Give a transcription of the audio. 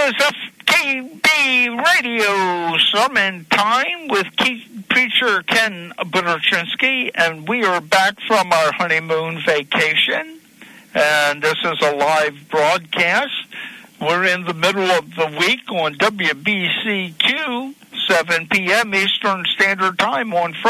is FKB Radio Sermon Time with Preacher Ken Buderchinsky, and we are back from our honeymoon vacation, and this is a live broadcast. We're in the middle of the week on WBCQ, 7 p.m. Eastern Standard Time on Friday.